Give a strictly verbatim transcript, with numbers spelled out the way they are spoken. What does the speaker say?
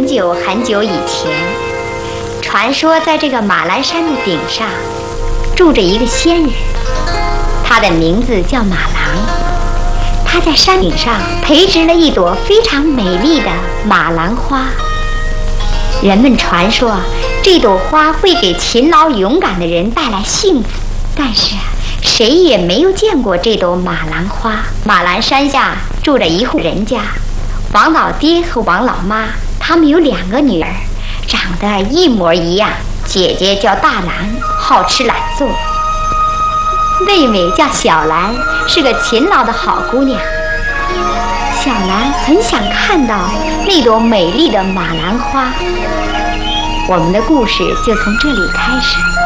很久很久以前，传说在这个马栏山的顶上住着一个仙人，他的名字叫马郎。他在山顶上培植了一朵非常美丽的马兰花。人们传说这朵花会给勤劳勇敢的人带来幸福，但是谁也没有见过这朵马兰花。马栏山下住着一户人家，王老爹和王老妈，他们有两个女儿，长得一模一样。姐姐叫大兰，好吃懒做；妹妹叫小兰，是个勤劳的好姑娘。小兰很想看到那朵美丽的马兰花。我们的故事就从这里开始。